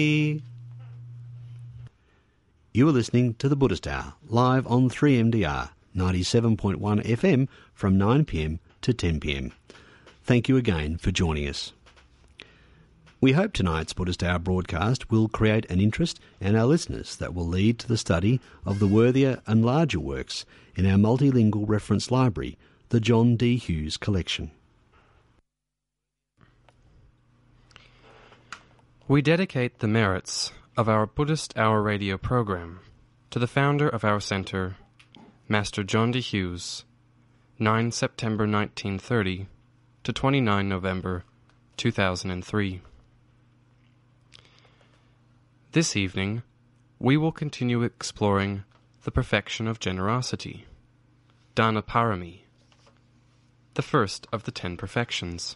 You are listening to the Buddhist Hour, live on 3MDR 97.1 FM from 9pm to 10pm. Thank you again for joining us. We hope tonight's Buddhist Hour broadcast will create an interest in our listeners that will lead to the study of the worthier and larger works in our multilingual reference library, the John D. Hughes Collection. We dedicate the merits of our Buddhist Hour radio program to the founder of our center, Master John D. Hughes, 9 September 1930 to 29 November 2003. This evening, we will continue exploring the perfection of generosity, Dana Parami, the first of the 10 perfections.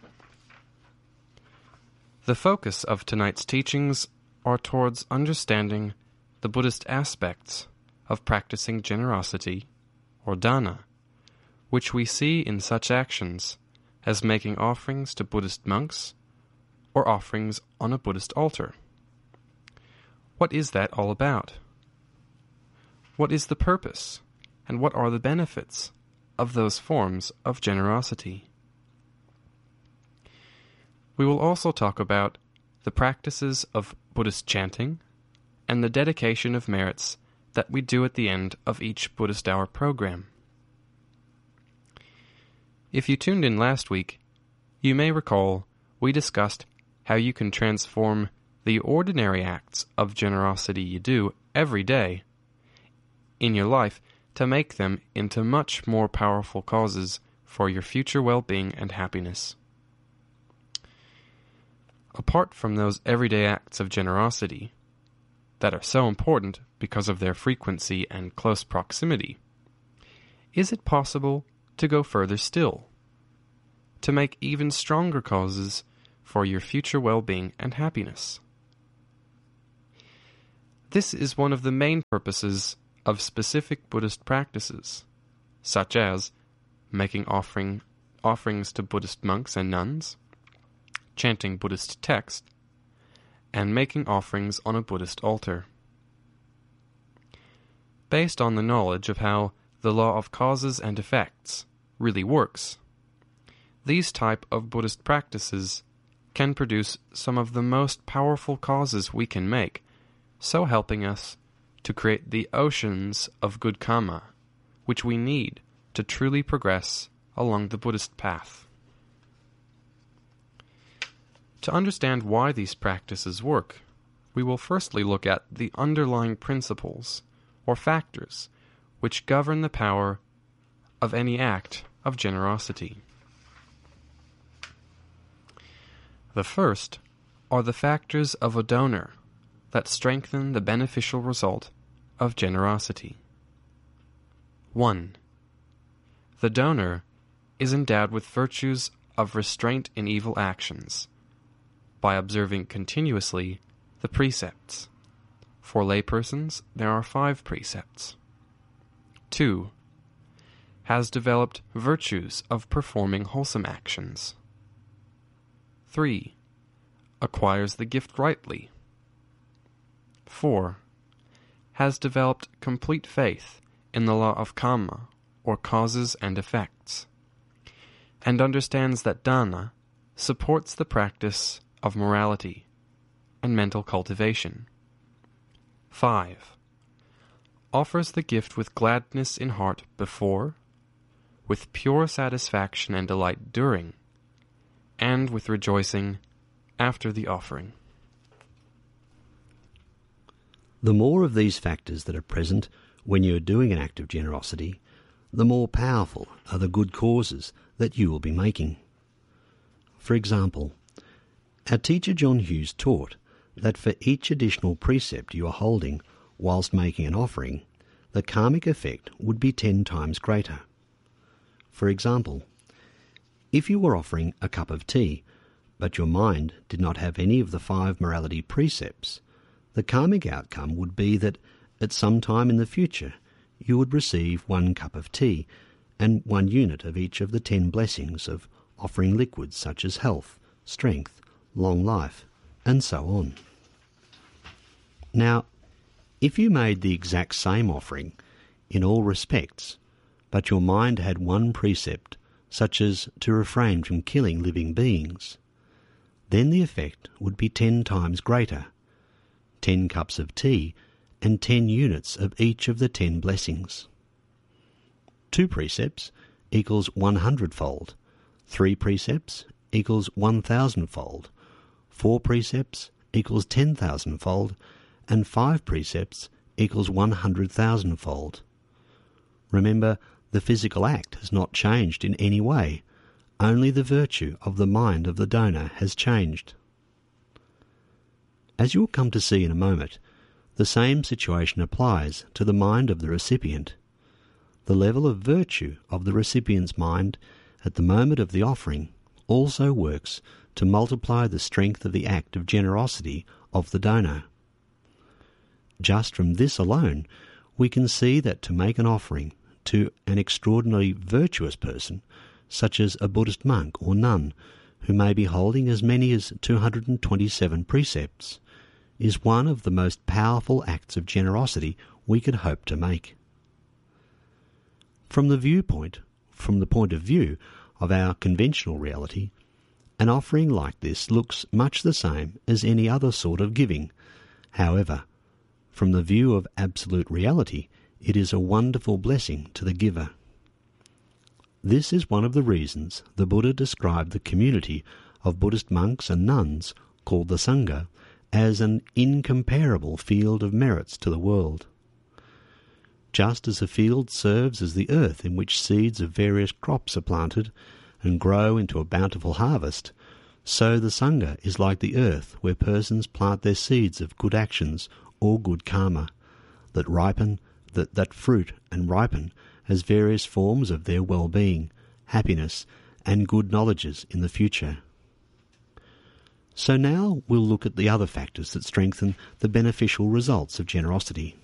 The focus of tonight's teachings are towards understanding the Buddhist aspects of practicing generosity, or dana, which we see in such actions as making offerings to Buddhist monks or offerings on a Buddhist altar. What is that all about? What is the purpose, and what are the benefits of those forms of generosity? We will also talk about the practices of Buddhist chanting and the dedication of merits that we do at the end of each Buddhist Hour program. If you tuned in last week, you may recall we discussed how you can transform the ordinary acts of generosity you do every day in your life to make them into much more powerful causes for your future well-being and happiness. Apart from those everyday acts of generosity that are so important because of their frequency and close proximity, is it possible to go further still, to make even stronger causes for your future well-being and happiness? This is one of the main purposes of specific Buddhist practices, such as making offerings to Buddhist monks and nuns, chanting Buddhist text, and making offerings on a Buddhist altar. Based on the knowledge of how the law of causes and effects really works, these type of Buddhist practices can produce some of the most powerful causes we can make, so helping us to create the oceans of good karma, which we need to truly progress along the Buddhist path. To understand why these practices work, we will firstly look at the underlying principles, or factors, which govern the power of any act of generosity. The first are the factors of a donor that strengthen the beneficial result of generosity. 1. The donor is endowed with virtues of restraint in evil actions by observing continuously the precepts. For laypersons, there are 5 precepts. 2. Has developed virtues of performing wholesome actions. 3. Acquires the gift rightly. 4. Has developed complete faith in the law of karma, or causes and effects, and understands that dana supports the practice of morality and mental cultivation. 5. Offers the gift with gladness in heart before, with pure satisfaction and delight during, and with rejoicing after the offering. The more of these factors that are present when you are doing an act of generosity, the more powerful are the good causes that you will be making. For example, our teacher John Hughes taught that for each additional precept you are holding whilst making an offering, the karmic effect would be 10 times greater. For example, if you were offering a cup of tea, but your mind did not have any of the 5 morality precepts, the karmic outcome would be that at some time in the future you would receive 1 cup of tea and 1 unit of each of the 10 blessings of offering liquids such as health, strength, long life, and so on. Now, if you made the exact same offering in all respects, but your mind had one precept, such as to refrain from killing living beings, then the effect would be 10 times greater, 10 cups of tea and 10 units of each of the 10 blessings. 2 precepts equals 100-fold, 3 precepts equals 1,000-fold, 4 precepts equals 10,000-fold, and 5 precepts equals 100,000-fold. Remember, the physical act has not changed in any way, only the virtue of the mind of the donor has changed. As you will come to see in a moment, the same situation applies to the mind of the recipient. The level of virtue of the recipient's mind at the moment of the offering also works to multiply the strength of the act of generosity of the donor. Just from this alone, we can see that to make an offering to an extraordinarily virtuous person, such as a Buddhist monk or nun, who may be holding as many as 227 precepts, is one of the most powerful acts of generosity we could hope to make. From the point of view of our conventional reality, an offering like this looks much the same as any other sort of giving. However, from the view of absolute reality, it is a wonderful blessing to the giver. This is one of the reasons the Buddha described the community of Buddhist monks and nuns, called the Sangha, as an incomparable field of merits to the world. Just as a field serves as the earth in which seeds of various crops are planted and grow into a bountiful harvest, so the Sangha is like the earth where persons plant their seeds of good actions or good karma, that fruit and ripen as various forms of their well-being, happiness, and good knowledges in the future. So now we'll look at the other factors that strengthen the beneficial results of generosity.